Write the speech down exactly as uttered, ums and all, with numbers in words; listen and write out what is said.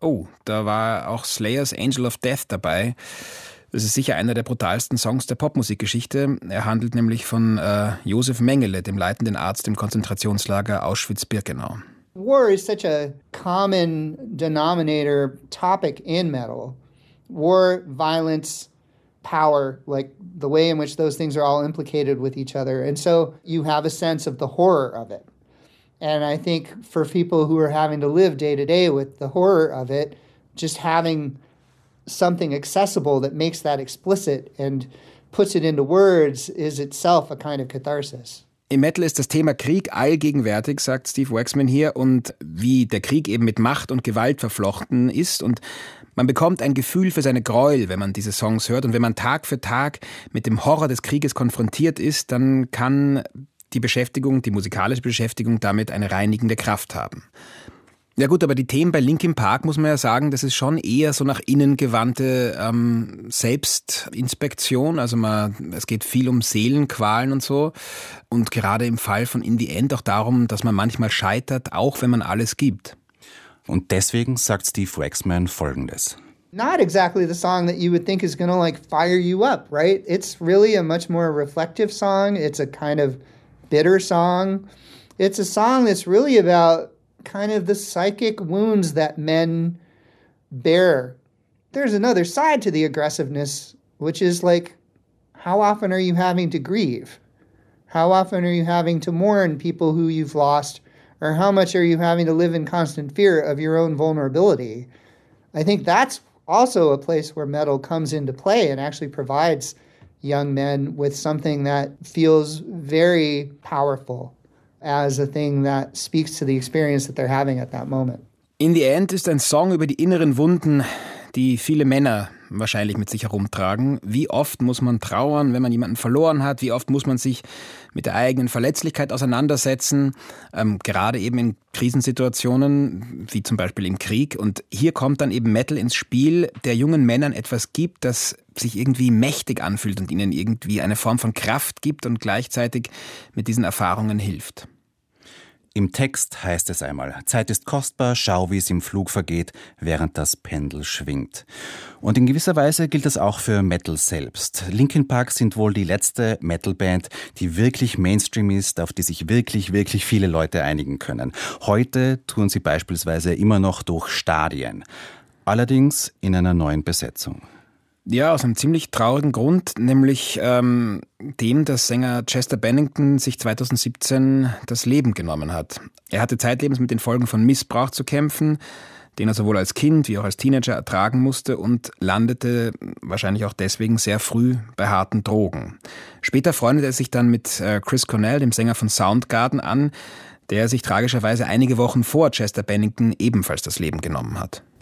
Oh, da war auch Slayers Angel of Death dabei. Das ist sicher einer der brutalsten Songs der Popmusikgeschichte. Er handelt nämlich von äh, Josef Mengele, dem leitenden Arzt im Konzentrationslager Auschwitz-Birkenau. War is such a common denominator topic in metal. War, violence, power, like the way in which those things are all implicated with each other. And so you have a sense of the horror of it. And I think for people who are having to live day to day with the horror of it, just having something accessible that makes that explicit and puts it into words is itself a kind of catharsis. Im Metal ist das Thema Krieg allgegenwärtig, sagt Steve Waxman hier, und wie der Krieg eben mit Macht und Gewalt verflochten ist. Und man bekommt ein Gefühl für seine Gräuel, wenn man diese Songs hört. Und wenn man Tag für Tag mit dem Horror des Krieges konfrontiert ist, dann kann die Beschäftigung, die musikalische Beschäftigung damit eine reinigende Kraft haben. Ja gut, aber die Themen bei Linkin Park, muss man ja sagen, das ist schon eher so nach innen gewandte ähm, Selbstinspektion. Also man, es geht viel um Seelenqualen und so. Und gerade im Fall von In the End auch darum, dass man manchmal scheitert, auch wenn man alles gibt. Und deswegen sagt Steve Waxman Folgendes. Not exactly the song that you would think is going to like fire you up, right? It's really a much more reflective song. It's a kind of bitter song. It's a song that's really about kind of the psychic wounds that men bear. There's another side to the aggressiveness, which is like, how often are you having to grieve? How often are you having to mourn people who you've lost? Or how much are you having to live in constant fear of your own vulnerability? I think that's also a place where metal comes into play and actually provides young men with something that feels very powerful as a thing that speaks to the experience that they're having at that moment. In the End ist ein Song über die inneren Wunden, die viele Männer wahrscheinlich mit sich herumtragen. Wie oft muss man trauern, wenn man jemanden verloren hat? Wie oft muss man sich mit der eigenen Verletzlichkeit auseinandersetzen? Ähm, gerade eben in Krisensituationen, wie zum Beispiel im Krieg. Und hier kommt dann eben Metal ins Spiel, der jungen Männern etwas gibt, das sich irgendwie mächtig anfühlt und ihnen irgendwie eine Form von Kraft gibt und gleichzeitig mit diesen Erfahrungen hilft. Im Text heißt es einmal, Zeit ist kostbar, schau, wie es im Flug vergeht, während das Pendel schwingt. Und in gewisser Weise gilt das auch für Metal selbst. Linkin Park sind wohl die letzte Metalband, die wirklich Mainstream ist, auf die sich wirklich, wirklich viele Leute einigen können. Heute touren sie beispielsweise immer noch durch Stadien. Allerdings in einer neuen Besetzung. Ja, aus einem ziemlich traurigen Grund, nämlich ähm, dem, dass Sänger Chester Bennington sich zweitausendsiebzehn das Leben genommen hat. Er hatte zeitlebens mit den Folgen von Missbrauch zu kämpfen, den er sowohl als Kind wie auch als Teenager ertragen musste, und landete wahrscheinlich auch deswegen sehr früh bei harten Drogen. Später freundete er sich dann mit äh, Chris Cornell, dem Sänger von Soundgarden, an, der sich tragischerweise einige Wochen vor Chester Bennington ebenfalls das Leben genommen hat.